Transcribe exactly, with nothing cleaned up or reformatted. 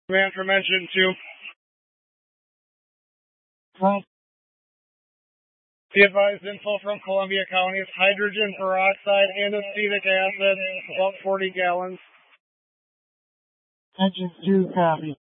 Man from engine two. Right. The advised info from Columbia County is hydrogen peroxide and acetic acid, about forty gallons. Engine two, copy.